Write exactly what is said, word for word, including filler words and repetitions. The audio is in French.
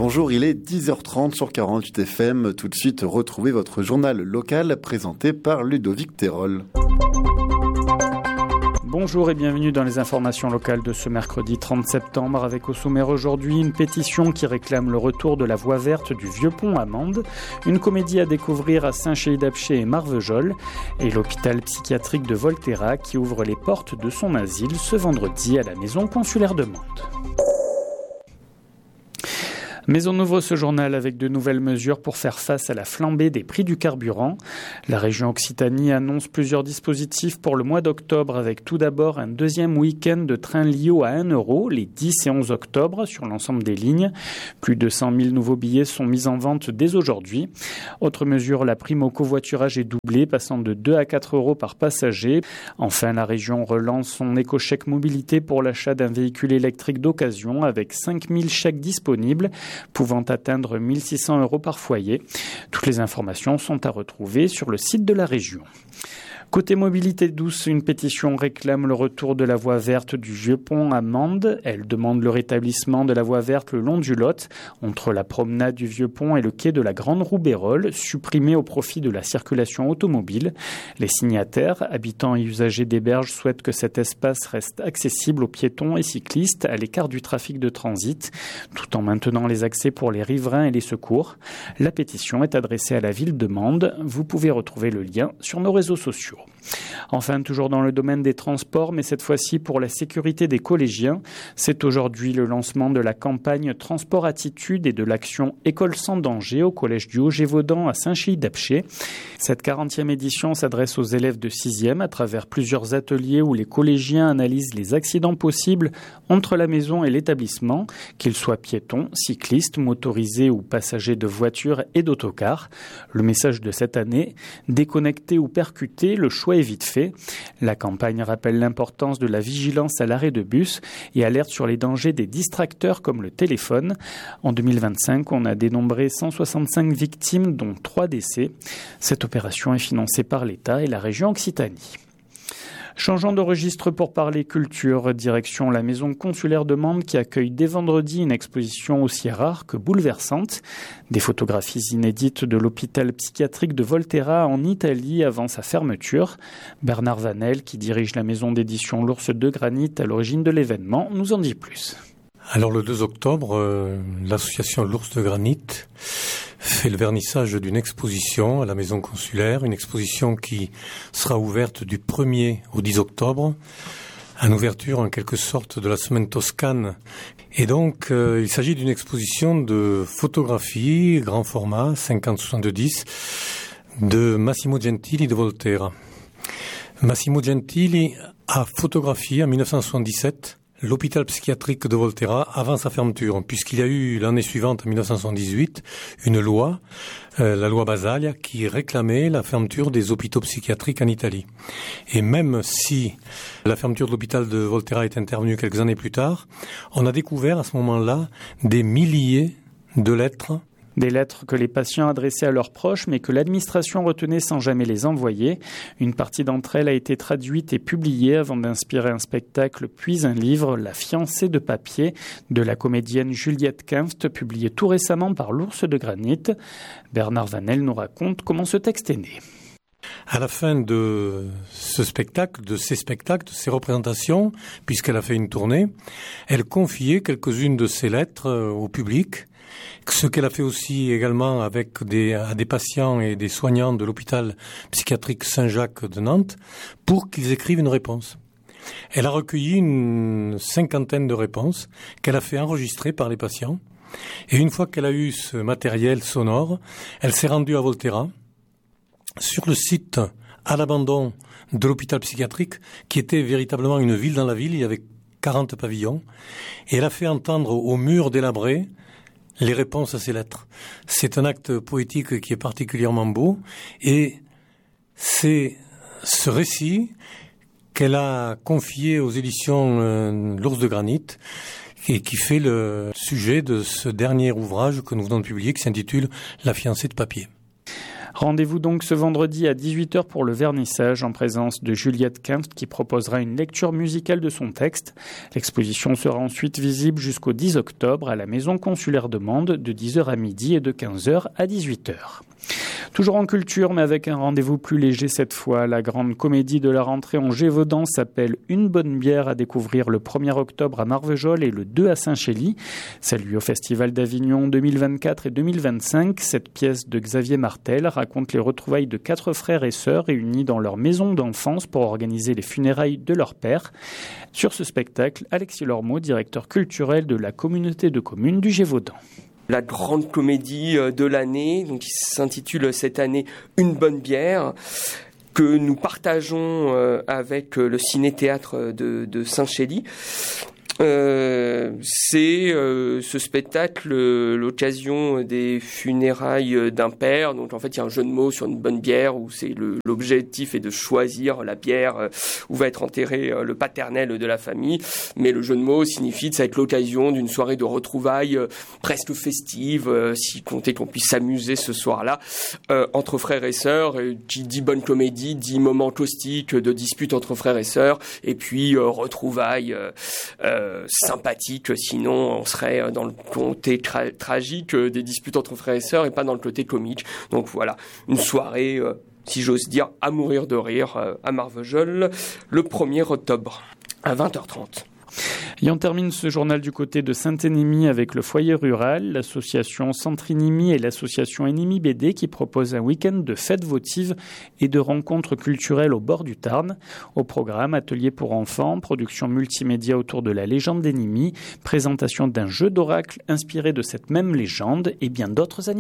Bonjour, il est dix heures trente sur quarante-huit F M. Tout de suite, retrouvez votre journal local présenté par Ludovic Terol. Bonjour et bienvenue dans les informations locales de ce mercredi trente septembre avec au sommaire aujourd'hui une pétition qui réclame le retour de la voie verte du Vieux-Pont à Mende, une comédie à découvrir à Saint-Chély-d'Apcher et Marvejols et l'hôpital psychiatrique de Volterra qui ouvre les portes de son asile ce vendredi à la maison consulaire de Mende. Mais on ouvre ce journal avec de nouvelles mesures pour faire face à la flambée des prix du carburant. La région Occitanie annonce plusieurs dispositifs pour le mois d'octobre avec tout d'abord un deuxième week-end de train Lio à un euro les dix et onze octobre sur l'ensemble des lignes. Plus de cent mille nouveaux billets sont mis en vente dès aujourd'hui. Autre mesure, la prime au covoiturage est doublée, passant de deux à quatre euros par passager. Enfin, la région relance son éco-chèque mobilité pour l'achat d'un véhicule électrique d'occasion avec cinq mille chèques disponibles, pouvant atteindre mille six cents euros par foyer. Toutes les informations sont à retrouver sur le site de la région. Côté mobilité douce, une pétition réclame le retour de la voie verte du Vieux-Pont à Mende. Elle demande le rétablissement de la voie verte le long du Lot, entre la promenade du Vieux-Pont et le quai de la Grande Roubérole, supprimée au profit de la circulation automobile. Les signataires, habitants et usagers des berges, souhaitent que cet espace reste accessible aux piétons et cyclistes à l'écart du trafic de transit, tout en maintenant les accès pour les riverains et les secours. La pétition est adressée à la ville de Mende. Vous pouvez retrouver le lien sur nos réseaux sociaux. Enfin, toujours dans le domaine des transports, mais cette fois-ci pour la sécurité des collégiens, c'est aujourd'hui le lancement de la campagne Transport Attitude et de l'action École sans danger au collège du Haut-Gévaudan à Saint-Chély-d'Apcher. Cette quarantième édition s'adresse aux élèves de sixième à travers plusieurs ateliers où les collégiens analysent les accidents possibles entre la maison et l'établissement, qu'ils soient piétons, cyclistes, motorisés ou passagers de voitures et d'autocars. Le message de cette année, déconnecté ou percuté, le choix est vite fait. La campagne rappelle l'importance de la vigilance à l'arrêt de bus et alerte sur les dangers des distracteurs comme le téléphone. En deux mille vingt-cinq, on a dénombré cent soixante-cinq victimes, dont trois décès. Cette opération est financée par l'État et la région Occitanie. Changeons de registre pour parler culture, direction la maison consulaire de Mende qui accueille dès vendredi une exposition aussi rare que bouleversante. Des photographies inédites de l'hôpital psychiatrique de Volterra en Italie avant sa fermeture. Bernard Vanel, qui dirige la maison d'édition L'Ours de Granit à l'origine de l'événement, nous en dit plus. Alors le deux octobre, euh, l'association L'Ours de Granit fait le vernissage d'une exposition à la maison consulaire, une exposition qui sera ouverte du premier au dix octobre, en ouverture en quelque sorte de la semaine toscane. Et donc euh, il s'agit d'une exposition de photographies, grand format, cinquante soixante-dix, de Massimo Gentili de Volterra. Massimo Gentili a photographié en mille neuf cent soixante-dix-sept l'hôpital psychiatrique de Volterra avant sa fermeture, puisqu'il y a eu l'année suivante, en mille neuf cent soixante-dix-huit, une loi, euh, la loi Basaglia, qui réclamait la fermeture des hôpitaux psychiatriques en Italie. Et même si la fermeture de l'hôpital de Volterra est intervenue quelques années plus tard, on a découvert à ce moment-là des milliers de lettres. Des lettres que les patients adressaient à leurs proches, mais que l'administration retenait sans jamais les envoyer. Une partie d'entre elles a été traduite et publiée avant d'inspirer un spectacle, puis un livre, La fiancée de papier, de la comédienne Juliette Kinft, publié tout récemment par l'Ours de Granit. Bernard Vanel nous raconte comment ce texte est né. À la fin de ce spectacle, de ces spectacles, de ces représentations, puisqu'elle a fait une tournée, elle confiait quelques-unes de ces lettres au public. Ce qu'elle a fait aussi également avec des, à des patients et des soignants de l'hôpital psychiatrique Saint-Jacques de Nantes pour qu'ils écrivent une réponse. Elle a recueilli une cinquantaine de réponses qu'elle a fait enregistrer par les patients. Et une fois qu'elle a eu ce matériel sonore, elle s'est rendue à Volterra, sur le site à l'abandon de l'hôpital psychiatrique, qui était véritablement une ville dans la ville. Il y avait quarante pavillons. Et elle a fait entendre au mur délabré les réponses à ces lettres. C'est un acte poétique qui est particulièrement beau et c'est ce récit qu'elle a confié aux éditions euh, L'Ours de Granit et qui fait le sujet de ce dernier ouvrage que nous venons de publier qui s'intitule La fiancée de papier. Rendez-vous donc ce vendredi à dix-huit heures pour le vernissage en présence de Juliette Kinft qui proposera une lecture musicale de son texte. L'exposition sera ensuite visible jusqu'au dix octobre à la Maison consulaire de Mende de dix heures à midi et de quinze heures à dix-huit heures. Toujours en culture, mais avec un rendez-vous plus léger cette fois, la grande comédie de la rentrée en Gévaudan s'appelle Une bonne bière à découvrir le premier octobre à Marvejols et le deux à Saint-Chély. Salut au Festival d'Avignon deux mille vingt-quatre et deux mille vingt-cinq. Cette pièce de Xavier Martel raconte les retrouvailles de quatre frères et sœurs réunis dans leur maison d'enfance pour organiser les funérailles de leur père. Sur ce spectacle, Alexis Lormeau, directeur culturel de la communauté de communes du Gévaudan. La grande comédie de l'année, donc qui s'intitule cette année Une bonne bière, que nous partageons avec le ciné-théâtre de, de Saint-Chély. Euh, c'est euh, ce spectacle euh, l'occasion des funérailles d'un père. Donc en fait il y a un jeu de mots sur une bonne bière où c'est le, l'objectif est de choisir la bière euh, où va être enterré euh, le paternel de la famille. Mais le jeu de mots signifie que ça va être l'occasion d'une soirée de retrouvailles euh, presque festive, euh, si compter qu'on puisse s'amuser ce soir-là euh, entre frères et sœurs. Et qui dit bonne comédie dit moment caustique de dispute entre frères et sœurs. Et puis euh, retrouvailles euh, euh, sympathique, sinon on serait dans le côté tra- tragique des disputes entre frères et sœurs et pas dans le côté comique. Donc voilà, une soirée, euh, si j'ose dire, à mourir de rire euh, à Marvejols le premier octobre à vingt heures trente. Et on termine ce journal du côté de Saint-Énémy avec le foyer rural, l'association Centre-Énémy et l'association Énémy B D qui proposent un week-end de fêtes votives et de rencontres culturelles au bord du Tarn. Au programme, ateliers pour enfants, production multimédia autour de la légende d'Énémy, présentation d'un jeu d'oracle inspiré de cette même légende et bien d'autres animations.